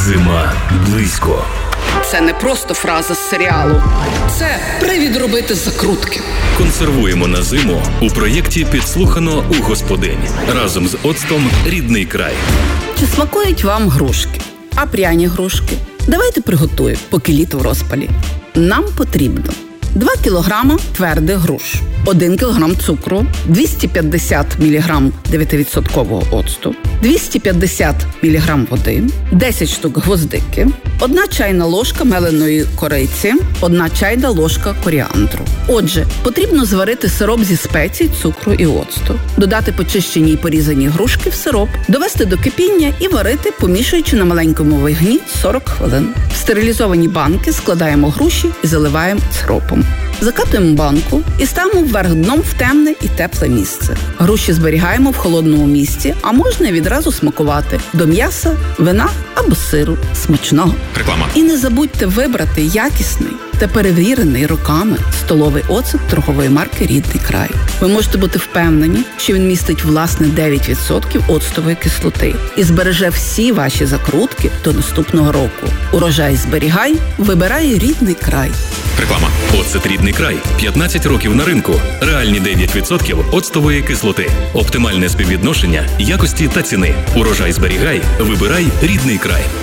Зима близько. Це не просто фраза з серіалу. Це привід робити закрутки. Консервуємо на зиму у проєкті «Підслухано у господинь» разом з оцтом «Рідний край». Чи смакують вам грушки? А пряні грушки? Давайте приготуємо, поки літо в розпалі. Нам потрібно 2 кг твердих груш, 1 кг цукру, 250 мг 9% оцту, 250 мг води, 10 штук гвоздики, 1 чайна ложка меленої кориці, 1 чайна ложка коріандру. Отже, потрібно зварити сироп зі спецій, цукру і оцту, додати почищені й порізані грушки в сироп, довести до кипіння і варити, помішуючи на маленькому вогні 40 хвилин. В стерилізовані банки складаємо груші і заливаємо сиропом. Закатуємо банку і ставимо вверх дном в темне і тепле місце. Груші зберігаємо в холодному місці, а можна відразу смакувати до м'яса, вина або сиру. Смачного! Реклама. І не забудьте вибрати якісний та перевірений роками столовий оцет торгової марки «Рідний край». Ви можете бути впевнені, що він містить власне 9% оцтової кислоти і збереже всі ваші закрутки до наступного року. Урожай зберігай, вибирай «Рідний край». Реклама. Оцет «Рідний край». 15 років на ринку. Реальні 9% оцтової кислоти. Оптимальне співвідношення якості та ціни. Урожай зберігай, вибирай «Рідний край».